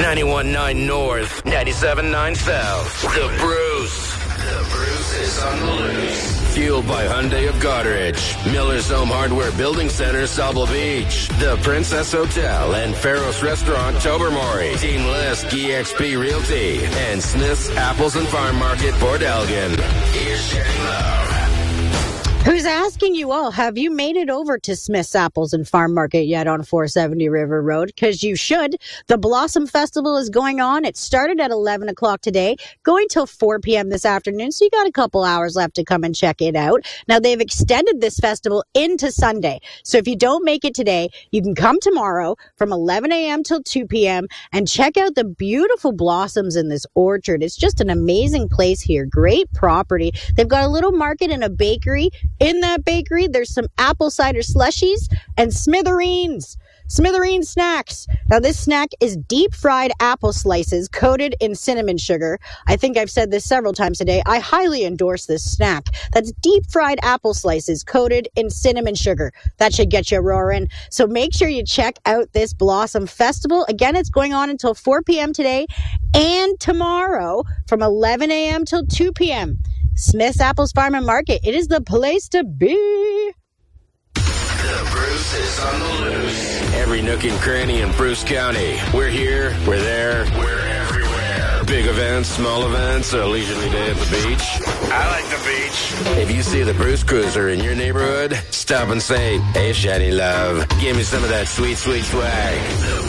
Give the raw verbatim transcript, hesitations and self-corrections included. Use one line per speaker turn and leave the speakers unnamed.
ninety-one point nine North, ninety-seven point nine South. The Bruce. The Bruce is on the loose. Fueled by Hyundai of Goderich, Miller's Home Hardware Building Center, Sauble Beach, The Princess Hotel and Faros Restaurant, Tobermory, Team List, E X P Realty, and Smith's Apples and Farm Market, Port Elgin. Here's Sherry Love.
Who's asking you all, have you made it over to Smith's Apples and Farm Market yet on four seventy River Road? Because you should. The Blossom Festival is going on. It started at eleven o'clock today, going till four p.m. this afternoon, so you got a couple hours left to come and check it out. Now, they've extended this festival into Sunday, so if you don't make it today, you can come tomorrow from eleven a.m. till two p.m. and check out the beautiful blossoms in this orchard. It's just an amazing place here. Great property. They've got a little market and a bakery. In that bakery, there's some apple cider slushies and smithereens. Smithereen snacks. Now, this snack is deep fried apple slices coated in cinnamon sugar. I think I've said this several times today. I highly endorse this snack. That's deep fried apple slices coated in cinnamon sugar. That should get you roaring. So make sure you check out this Blossom Festival. Again, it's going on until four p.m. today and tomorrow from eleven a.m. till two p.m. Smith's Apples Farm and Market. It is the place to be.
The Bruce is on the loose. Every nook and cranny in Bruce County. We're here, we're there, we're everywhere. Big events, small events, a leisurely day at the beach. I like the beach. If you see the Bruce Cruiser in your neighborhood, stop and say, "Hey, Shady Love, give me some of that sweet, sweet swag."